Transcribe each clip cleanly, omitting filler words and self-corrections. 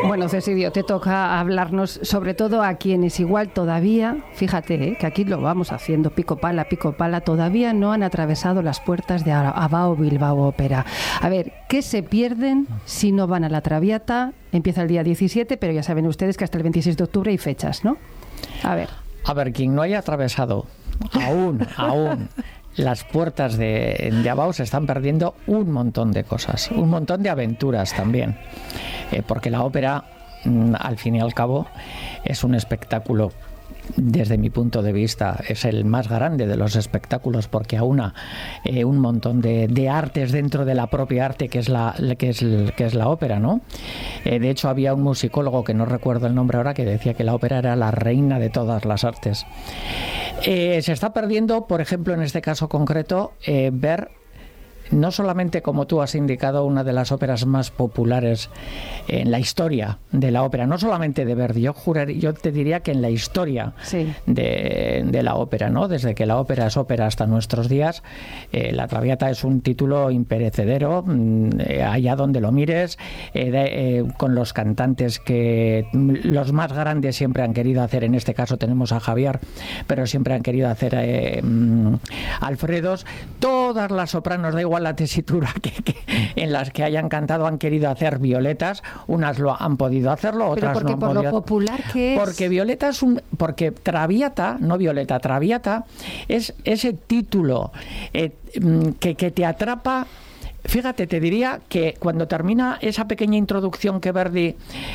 Bueno, Cecidio, te toca hablarnos sobre todo a quienes igual todavía, fíjate, que aquí lo vamos haciendo pico pala, todavía no han atravesado las puertas de Abao Bilbao Ópera. A ver, ¿qué se pierden si no van a la Traviata? Empieza el día 17, pero ya saben ustedes que hasta el 26 de octubre hay fechas, ¿no? A ver, quien no haya atravesado aún las puertas de Abao se están perdiendo un montón de cosas, un montón de aventuras también, porque la ópera, al fin y al cabo, es un espectáculo. Desde mi punto de vista es el más grande de los espectáculos porque aúna un montón de artes dentro de la propia arte que es la ópera, ¿no? De hecho había un musicólogo que no recuerdo el nombre ahora que decía que la ópera era la reina de todas las artes. Se está perdiendo, por ejemplo, en este caso concreto, ver no solamente, como tú has indicado, una de las óperas más populares en la historia de la ópera, no solamente de Verdi, yo te diría que en la historia de la ópera, ¿no? Desde que la ópera es ópera hasta nuestros días, la Traviata es un título imperecedero, allá donde lo mires, con los cantantes que los más grandes siempre han querido hacer. En este caso tenemos a Javier, pero siempre han querido hacer Alfredos. Todas las sopranos, da igual la tesitura en las que hayan cantado, han querido hacer violetas. Unas lo han podido hacerlo, otras no han podido. ¿Por lo popular que es? Porque violeta porque Traviata, no violeta, Traviata es ese título que te atrapa. Fíjate, te diría que cuando termina esa pequeña introducción que Verdi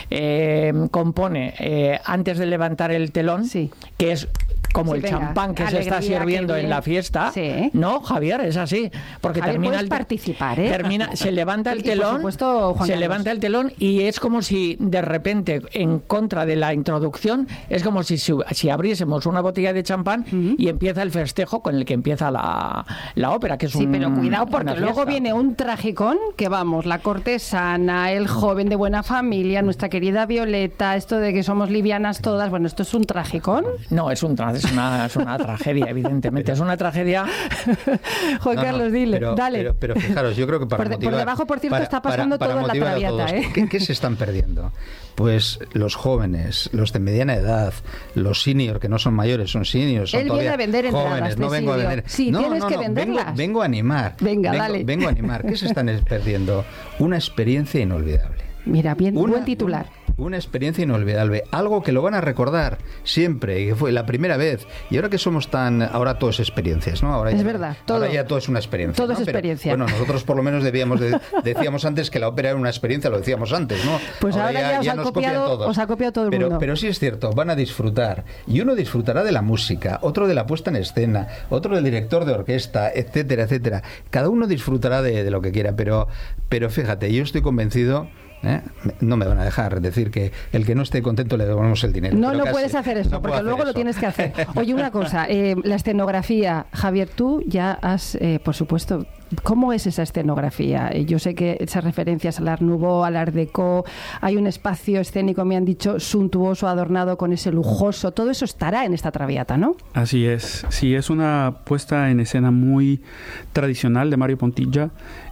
compone antes de levantar el telón, que es como el champán que se está sirviendo en la fiesta, ¿no, Javier? Es así, porque Javier, termina puedes participar, ¿eh? Se levanta el telón, levanta el telón y es como si de repente, en contra de la introducción, es como si abriésemos una botella de champán y empieza el festejo con el que empieza la ópera, que es pero cuidado, porque luego viene un tragicón, que vamos, la cortesana, el joven de buena familia, nuestra querida Violeta, esto de que somos livianas todas, bueno, esto es un tragicón. No, es una tragedia, evidentemente, es una tragedia. Juan Carlos, dile, dale. Pero fijaros, yo creo que para motivar... Por debajo, por cierto, está pasando todo en la Traviata, ¿eh? ¿Qué se están perdiendo? Pues los jóvenes, los de mediana edad, los senior, que no son mayores, son seniors, son todavía jóvenes. Él viene a vender entradas, no vengo a vender. Sí, tienes que venderlas. Vengo a animar. Vengo a animar. ¿Qué se están perdiendo? Una experiencia inolvidable. Mira, buen titular. Una experiencia inolvidable, algo que lo van a recordar siempre, que fue la primera vez. Y ahora que somos ahora todo es experiencias, ¿no? Ahora verdad, ahora ya todo es una experiencia. Todo es experiencia. Pero, bueno, nosotros por lo menos decíamos antes que la ópera era una experiencia, lo decíamos antes, ¿no? Pues ahora ya os ha copiado todo el mundo. Pero sí es cierto, van a disfrutar. Y uno disfrutará de la música, otro de la puesta en escena, otro del director de orquesta, etcétera, etcétera. Cada uno disfrutará de lo que quiera, pero fíjate, yo estoy convencido... No me van a dejar decir que el que no esté contento le devolvemos el dinero. No puedes hacer eso, porque luego lo tienes que hacer. Oye, una cosa, la escenografía, Javier, tú ya has, por supuesto, ¿cómo es esa escenografía? Yo sé que esas referencias al Art Nouveau, al Art Deco, hay un espacio escénico, me han dicho, suntuoso, adornado con ese lujoso, todo eso estará en esta Traviata, ¿no? Así es, sí, es una puesta en escena muy tradicional de Mario Pontilla,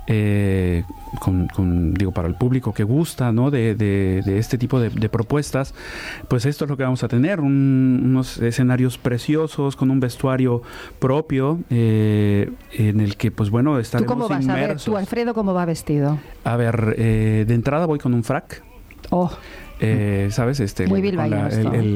digo, para el público que gusta, ¿no? de este tipo de propuestas, pues esto es lo que vamos a tener, unos escenarios preciosos con un vestuario propio, en el que, pues bueno, estaremos ¿Tú cómo vas? inmersos. A ver, tú, Alfredo, ¿cómo va vestido? A ver, de entrada voy con un frac. ¿Sabes? Muy bilbaíno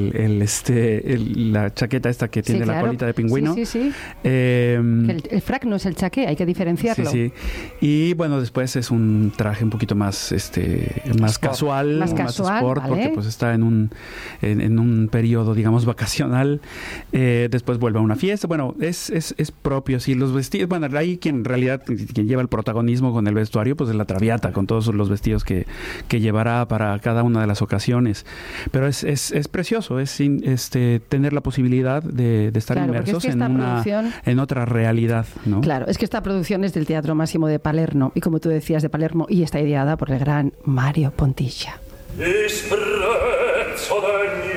la chaqueta esta que tiene la colita de pingüino. Sí. El frac no es el chaqué, hay que diferenciarlo. Sí. Y bueno, después es un traje un poquito más más casual, más sport, ¿vale? Porque pues está en un periodo, digamos, vacacional. Después vuelve a una fiesta. Bueno, es propio, sí, los vestidos. Bueno, hay quien lleva el protagonismo con el vestuario, pues es la Traviata, con todos los vestidos que llevará para cada una de las ocasiones. Pero es precioso, es tener la posibilidad de estar inmersos en otra realidad, ¿no? Claro, es que esta producción es del Teatro Máximo de Palermo, y como tú decías, de Palermo, y está ideada por el gran Mario Pontilla.